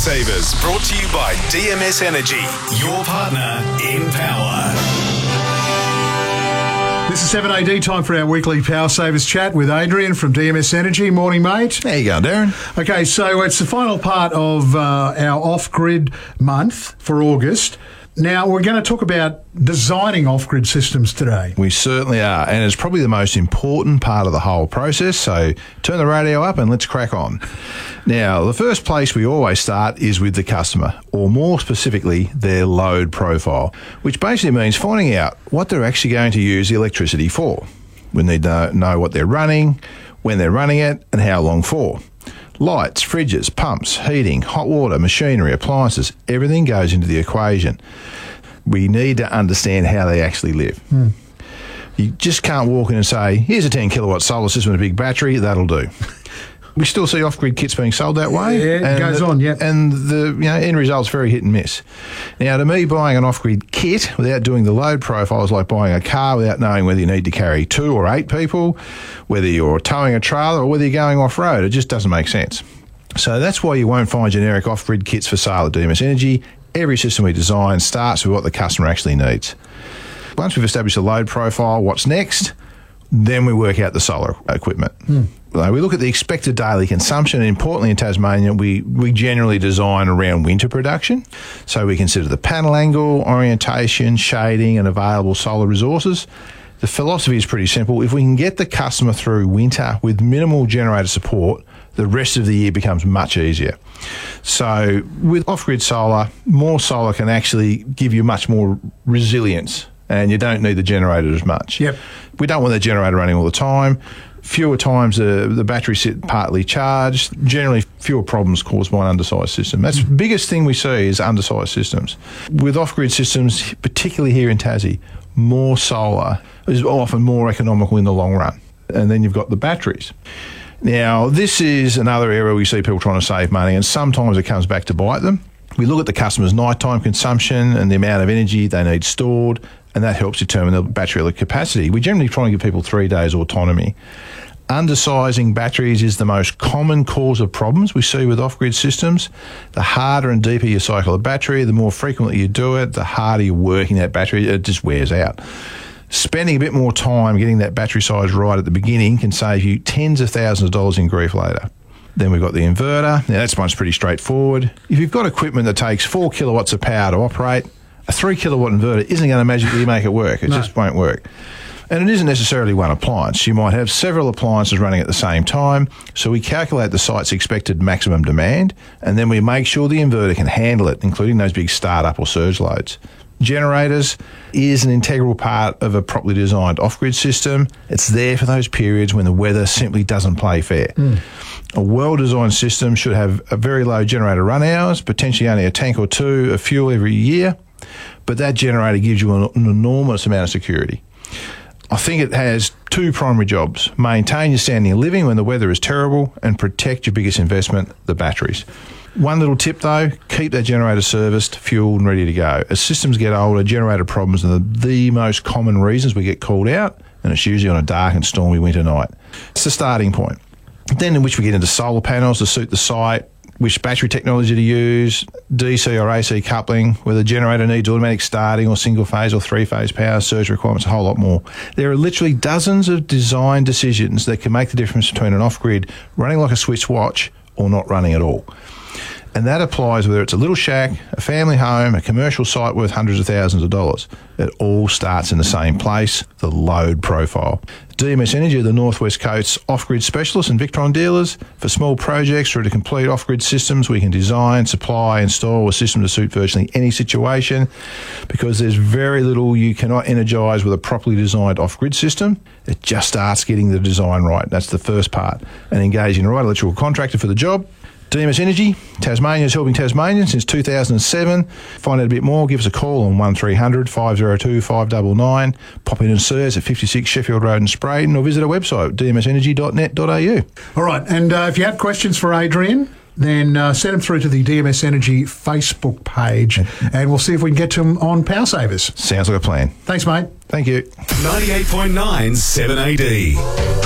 Savers, brought to you by DMS Energy, your partner in power. This is 7AD, time for our weekly Power Savers chat with Adrian from DMS Energy. Morning, mate. How you going, Darren? Okay, so it's the final part of our off-grid month for August. Now, we're going to talk about designing off-grid systems today. We certainly are, and it's probably the most important part of the whole process, so turn the radio up and let's crack on. Now, the first place we always start is with the customer, or more specifically, their load profile, which basically means finding out what they're actually going to use the electricity for. We need to know what they're running, when they're running it, and how long for. Lights, fridges, pumps, heating, hot water, machinery, appliances, everything goes into the equation. We need to understand how they actually live. You just can't walk in and say, here's a 10 kilowatt solar system with a big battery, that'll do. We still see off-grid kits being sold that way. Yeah, it goes on, yeah. And the end result's very hit and miss. Now, to me, buying an off-grid kit without doing the load profile is like buying a car without knowing whether you need to carry 2 or 8 people, whether you're towing a trailer or whether you're going off-road. It just doesn't make sense. So that's why you won't find generic off-grid kits for sale at DMS Energy. Every system we design starts with what the customer actually needs. Once we've established the load profile, what's next? Then we work out the solar equipment. We look at the expected daily consumption, and importantly in Tasmania, we generally design around winter production. So we consider the panel angle, orientation, shading and available solar resources. The philosophy is pretty simple. If we can get the customer through winter with minimal generator support, the rest of the year becomes much easier. So with off-grid solar, more solar can actually give you much more resilience, and you don't need the generator as much. Yep. We don't want the generator running all the time. Fewer times the battery sit partly charged. Generally, fewer problems caused by an undersized system. That's the biggest thing we see is undersized systems. With off-grid systems, particularly here in Tassie, more solar is often more economical in the long run. And then you've got the batteries. Now, this is another area we see people trying to save money, and sometimes it comes back to bite them. We look at the customer's nighttime consumption and the amount of energy they need stored, and that helps determine the battery capacity. We generally try and give people 3 days autonomy. Undersizing batteries is the most common cause of problems we see with off-grid systems. The harder and deeper you cycle a battery, the more frequently you do it, the harder you're working that battery, it just wears out. Spending a bit more time getting that battery size right at the beginning can save you tens of thousands of dollars in grief later. Then we've got the inverter. Now, that's one's pretty straightforward. If you've got equipment that takes 4 kilowatts of power to operate, a 3 kilowatt inverter isn't going to magically make it work. It just won't work. And it isn't necessarily one appliance. You might have several appliances running at the same time. So we calculate the site's expected maximum demand, and then we make sure the inverter can handle it, including those big startup or surge loads. Generators is an integral part of a properly designed off-grid system. It's there for those periods when the weather simply doesn't play fair. A well-designed system should have a very low generator run hours, potentially only a tank or 2 of fuel every year, but that generator gives you an enormous amount of security. I think it has 2 primary jobs: maintain your standing of living when the weather is terrible and protect your biggest investment, the batteries. One little tip though, keep that generator serviced, fueled and ready to go. As systems get older, generator problems are the most common reasons we get called out, and it's usually on a dark and stormy winter night. It's the starting point. Then in which we get into solar panels to suit the site, which battery technology to use, DC or AC coupling, whether the generator needs automatic starting or single phase or 3-phase power, surge requirements, a whole lot more. There are literally dozens of design decisions that can make the difference between an off-grid running like a Swiss watch or not running at all. And that applies whether it's a little shack, a family home, a commercial site worth hundreds of thousands of dollars. It all starts in the same place, the load profile. DMS Energy are the North West Coast's off-grid specialists and Victron dealers. For small projects through to complete off-grid systems, we can design, supply, install a system to suit virtually any situation, because there's very little you cannot energise with a properly designed off-grid system. It just starts getting the design right. That's the first part. And engaging the right electrical contractor for the job. DMS Energy, Tasmania is helping Tasmanians since 2007. Find out a bit more, give us a call on 1300 502 599. Pop in and see us at 56 Sheffield Road in Sprayton, or visit our website, dmsenergy.net.au. All right, and if you have questions for Adrian, then send them through to the DMS Energy Facebook page, and we'll see if we can get to them on Power Savers. Sounds like a plan. Thanks, mate. Thank you. 98.9 7AD.